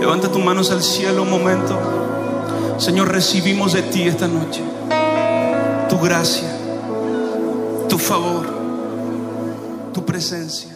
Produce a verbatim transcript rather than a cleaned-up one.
Levanta tus manos al cielo un momento. Señor, recibimos de ti esta noche tu gracia, tu favor, tu presencia.